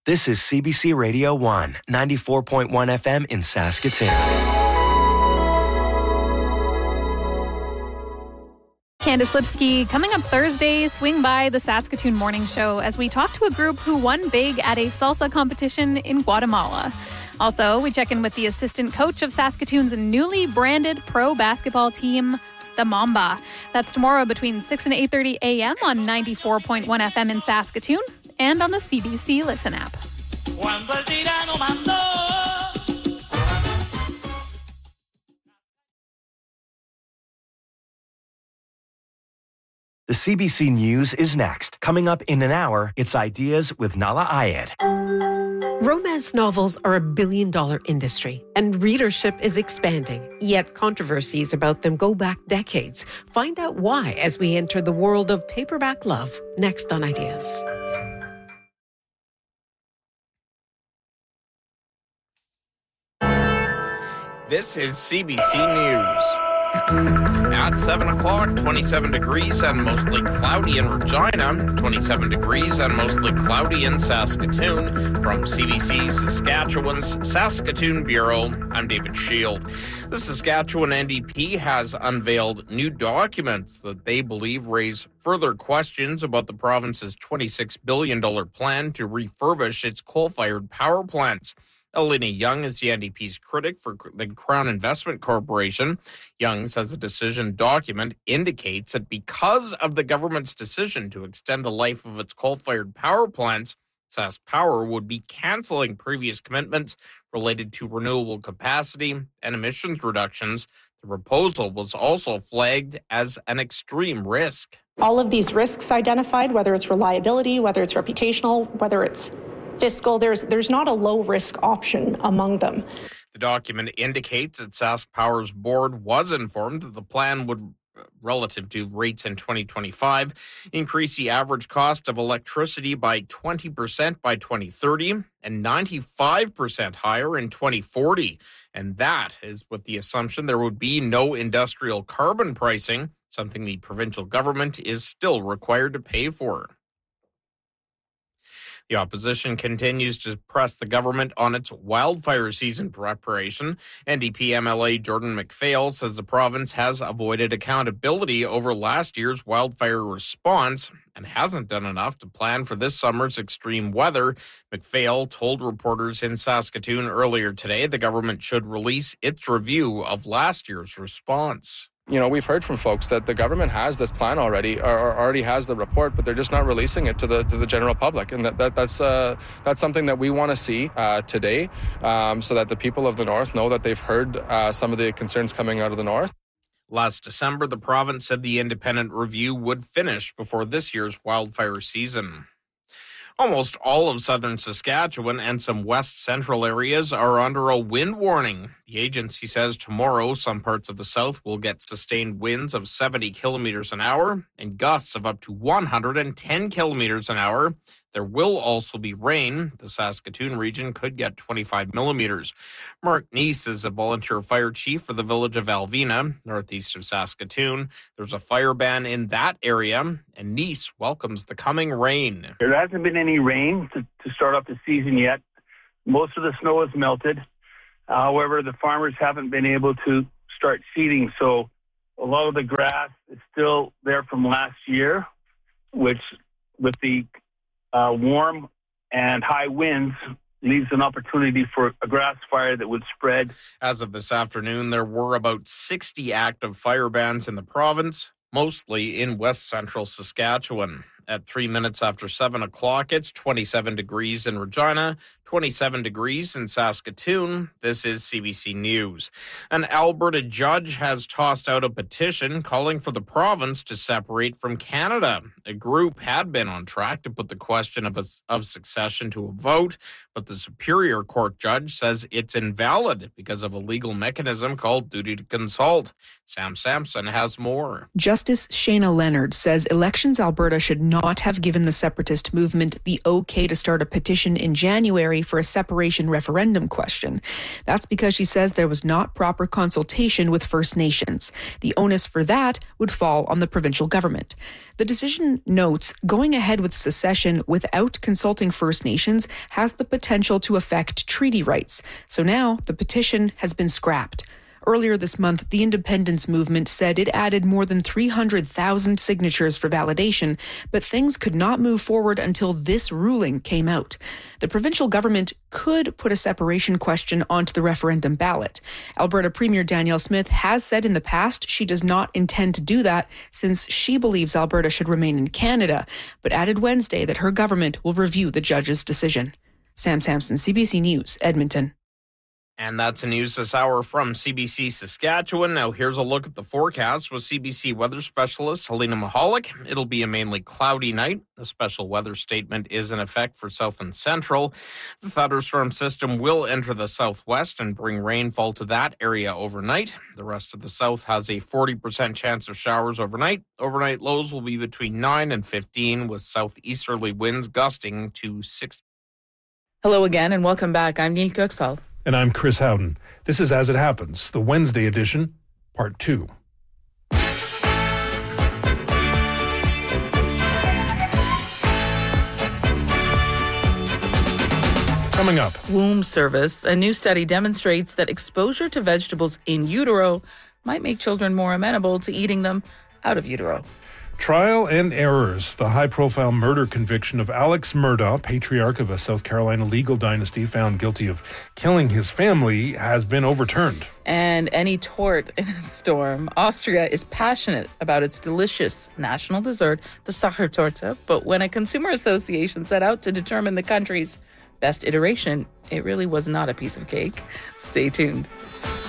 This is CBC Radio 1, 94.1 FM in Saskatoon. Candice Lipsky, coming up Thursday, swing by the Saskatoon Morning Show as we talk to a group who won big at a salsa competition in Guatemala. Also, we check in with the assistant coach of Saskatoon's newly branded pro basketball team, the Mamba. That's tomorrow between 6 and 8:30 a.m. on 94.1 FM in Saskatoon and on the CBC Listen app. The CBC News is next. Coming up in an hour, it's Ideas with Nala Ayed. Romance novels are $1 billion industry, and readership is expanding. Yet controversies about them go back decades. Find out why as we enter the world of paperback love. Next on Ideas. This is CBC News. At 7 o'clock, 27 degrees and mostly cloudy in Regina, 27 degrees and mostly cloudy in Saskatoon. From CBC Saskatchewan's Saskatoon Bureau, I'm David Shield. The Saskatchewan NDP has unveiled new documents that they believe raise further questions about the province's $26 billion plan to refurbish its coal-fired power plants. Elena Young is the NDP's critic for the Crown Investment Corporation. Young says the decision document indicates that because of the government's decision to extend the life of its coal-fired power plants, Sask Power would be canceling previous commitments related to renewable capacity and emissions reductions. The proposal was also flagged as an extreme risk. All of these risks identified, whether it's reliability, whether it's reputational, whether it's fiscal, there's not a low-risk option among them. The document indicates that Sask Power's board was informed that the plan would, relative to rates in 2025, increase the average cost of electricity by 20% by 2030 and 95% higher in 2040. And that is with the assumption there would be no industrial carbon pricing, something the provincial government is still required to pay for. The opposition continues to press the government on its wildfire season preparation. NDP MLA Jordan McPhail says the province has avoided accountability over last year's wildfire response and hasn't done enough to plan for this summer's extreme weather. McPhail told reporters in Saskatoon earlier today the government should release its review of last year's response. You know, we've heard from folks that the government has this plan already, or already has the report, but they're just not releasing it to the general public, and that's something that we want to see today, so that the people of the North know that they've heard some of the concerns coming out of the North. Last December, the province said the independent review would finish before this year's wildfire season. Almost all of southern Saskatchewan and some west central areas are under a wind warning. The agency says tomorrow some parts of the south will get sustained winds of 70 kilometers an hour and gusts of up to 110 kilometers an hour. There will also be rain. The Saskatoon region could get 25 millimeters. Mark Neese is a volunteer fire chief for the village of Alvina, northeast of Saskatoon. There's a fire ban in that area, and Neese welcomes the coming rain. There hasn't been any rain to start off the season yet. Most of the snow has melted. However, the farmers haven't been able to start seeding, so a lot of the grass is still there from last year, which with the warm and high winds leaves an opportunity for a grass fire that would spread. As of this afternoon, there were about 60 active fire bans in the province, mostly in west central Saskatchewan. At 3 minutes after 7 o'clock, it's 27 degrees in Regina, 27 degrees in Saskatoon. This is CBC News. An Alberta judge has tossed out a petition calling for the province to separate from Canada. A group had been on track to put the question of succession to a vote, but the Superior Court judge says it's invalid because of a legal mechanism called duty to consult. Sam Sampson has more. Justice Shayna Leonard says Elections Alberta should not have given the separatist movement the okay to start a petition in January for a separation referendum question. That's because she says there was not proper consultation with First Nations. The onus for that would fall on the provincial government. The decision notes going ahead with secession without consulting First Nations has the potential to affect treaty rights. So now the petition has been scrapped. Earlier this month, the independence movement said it added more than 300,000 signatures for validation, but things could not move forward until this ruling came out. The provincial government could put a separation question onto the referendum ballot. Alberta Premier Danielle Smith has said in the past she does not intend to do that since she believes Alberta should remain in Canada, but added Wednesday that her government will review the judge's decision. Sam Sampson, CBC News, Edmonton. And that's the news this hour from CBC Saskatchewan. Now here's a look at the forecast with CBC weather specialist Helena Mahalik. It'll be a mainly cloudy night. The special weather statement is in effect for south and central. The thunderstorm system will enter the southwest and bring rainfall to that area overnight. The rest of the south has a 40% chance of showers overnight. Overnight lows will be between 9 and 15 with southeasterly winds gusting to 60. Hello again and welcome back. I'm Neil Köksal. And I'm Chris Howden. This is As It Happens, the Wednesday edition, Part 2. Coming up. Womb service. A new study demonstrates that exposure to vegetables in utero might make children more amenable to eating them out of utero. Trial and errors. The high-profile murder conviction of Alex Murdaugh, patriarch of a South Carolina legal dynasty found guilty of killing his family, has been overturned. And any tort in a storm. Austria is passionate about its delicious national dessert, the Sachertorte, but when a consumer association set out to determine the country's best iteration, it really was not a piece of cake. Stay tuned.